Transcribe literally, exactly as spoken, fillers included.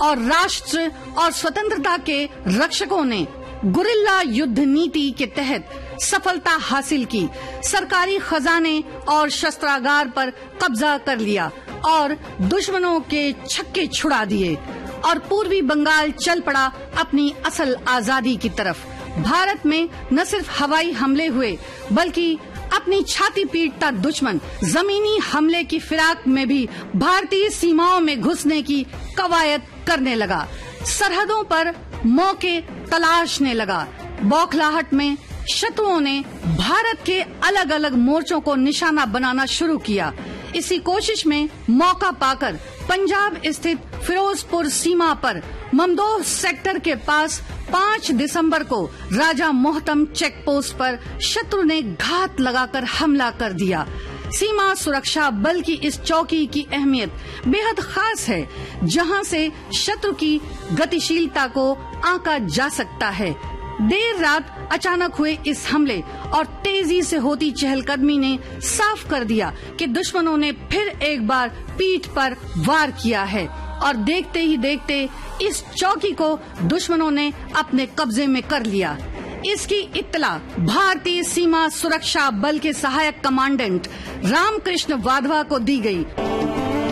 और राष्ट्र और स्वतंत्रता के रक्षकों ने गुरिल्ला युद्ध नीति के तहत सफलता हासिल की। सरकारी खजाने और शस्त्रागार पर कब्जा कर लिया और दुश्मनों के छक्के छुड़ा दिए और पूर्वी बंगाल चल पड़ा अपनी असल आजादी की तरफ। भारत में न सिर्फ हवाई हमले हुए बल्कि अपनी छाती पीटता दुश्मन जमीनी हमले की फिराक में भी भारतीय सीमाओं में घुसने की कवायद करने लगा, सरहदों पर मौके तलाशने लगा। बौखलाहट में शत्रुओं ने भारत के अलग अलग मोर्चों को निशाना बनाना शुरू किया। इसी कोशिश में मौका पाकर पंजाब स्थित फिरोजपुर सीमा पर ममदोह सेक्टर के पास पाँच दिसंबर को राजा मोहतम चेक पोस्ट पर शत्रु ने घात लगाकर हमला कर दिया। सीमा सुरक्षा बल की इस चौकी की अहमियत बेहद खास है, जहां से शत्रु की गतिशीलता को आंका जा सकता है। देर रात अचानक हुए इस हमले और तेजी से होती चहलकदमी ने साफ कर दिया कि दुश्मनों ने फिर एक बार पीठ पर वार किया है और देखते ही देखते इस चौकी को दुश्मनों ने अपने कब्जे में कर लिया। इसकी इत्तला भारतीय सीमा सुरक्षा बल के सहायक कमांडेंट रामकृष्ण वाधवा को दी गई।